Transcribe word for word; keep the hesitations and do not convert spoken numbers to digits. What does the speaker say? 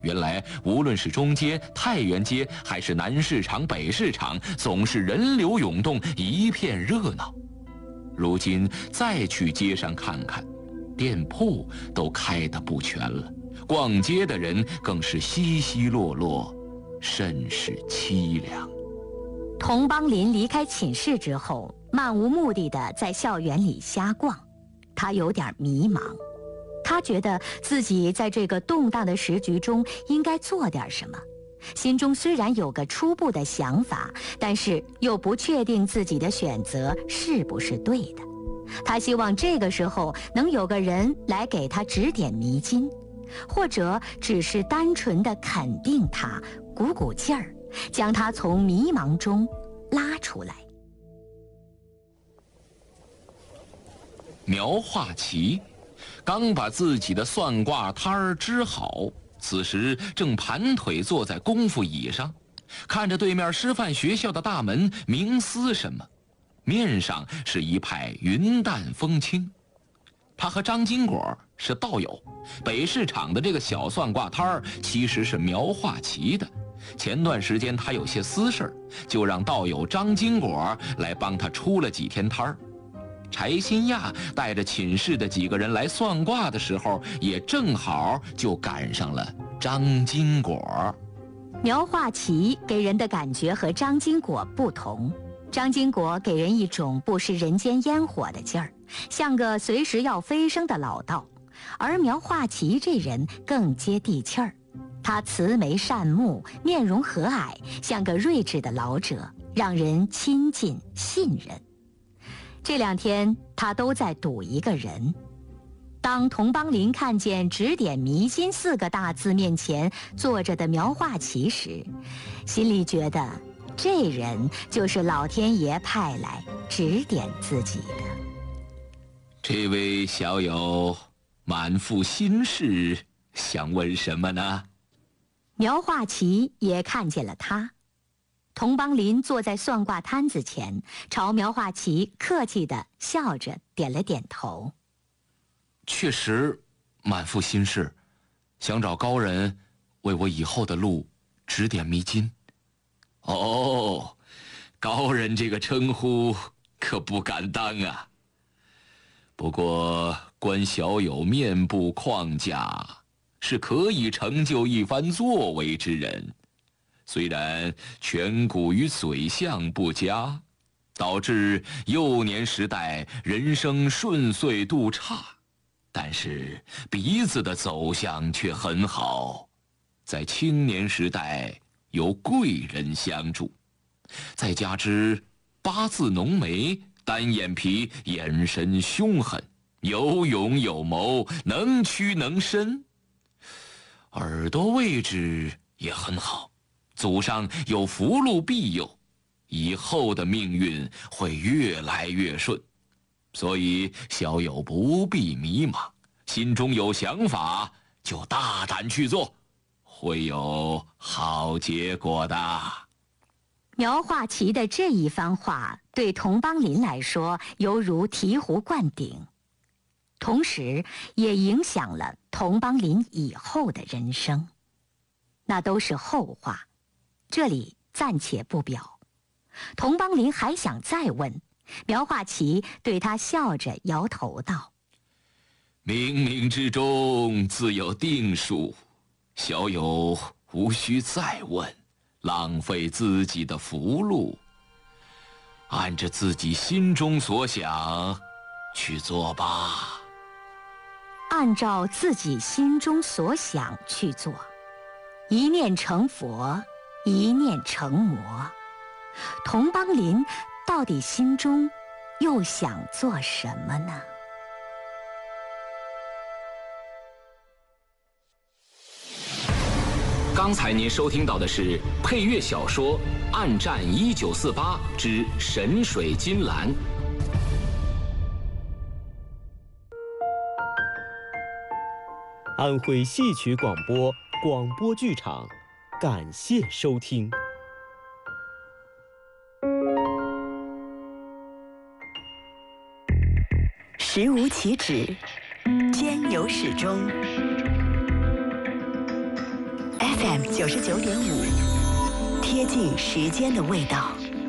原来无论是中街、太原街，还是南市场、北市场，总是人流涌动，一片热闹。如今再去街上看看，店铺都开得不全了，逛街的人更是稀稀落落，甚是凄凉。 佟邦林离开寝室之后，漫无目的地在校园里瞎逛，他有点迷茫。他觉得自己在这个动荡的时局中应该做点什么，心中虽然有个初步的想法，但是又不确定自己的选择是不是对的。他希望这个时候能有个人来给他指点迷津，或者只是单纯的肯定他，鼓鼓劲儿，将他从迷茫中拉出来。 苗化奇刚把自己的算卦摊儿支好，此时正盘腿坐在功夫椅上，看着对面师范学校的大门，冥思什么，面上是一派云淡风轻。他和张金果是道友，北市场的这个小算卦摊儿其实是苗化奇的。前段时间他有些私事，就让道友张金果来帮他出了几天摊儿。柴新亚带着寝室的几个人来算卦的时候，也正好就赶上了张金果。 苗化奇给人的感觉和张金果不同，张金果给人一种不食人间烟火的劲儿，像个随时要飞升的老道，而苗化奇这人更接地气儿。他慈眉善目，面容和蔼，像个睿智的老者，让人亲近信任。这两天他都在赌一个人。当佟邦林看见指点迷津四个大字面前坐着的苗化奇时，心里觉得这人就是老天爷派来指点自己的。 这位小友满腹心事，想问什么呢？ 苗化奇也看见了他。佟邦林坐在算卦摊子前，朝苗化奇客气地笑着点了点头。 确实满腹心事，想找高人为我以后的路指点迷津。哦，高人这个称呼可不敢当啊。不过观小友面部框架，是可以成就一番作为之人。虽然颧骨与嘴相不佳，导致幼年时代人生顺遂度差，但是鼻子的走向却很好，在青年时代有贵人相助，再加之八字浓眉，单眼皮，眼神凶狠，有勇有谋，能屈能伸，耳朵位置也很好，祖上有福禄庇佑，以后的命运会越来越顺。所以小友不必迷茫，心中有想法就大胆去做，会有好结果的。 苗化奇的这一番话对佟邦林来说犹如醍醐灌顶，同时也影响了佟邦林以后的人生。那都是后话，这里暂且不表。佟邦林还想再问，苗化奇对他笑着摇头道： 冥冥之中自有定数，小友无需再问，浪费自己的福禄，按着自己心中所想去做吧。 按照自己心中所想去做，一念成佛，一念成魔。佟邦林到底心中又想做什么呢？ 刚才您收听到的是配乐小说《暗战一九四八之神水金兰》。 安徽戏曲广播广播剧场，感谢收听。 时无其止，兼有始终。 F M 九十九点五，贴近时间的味道。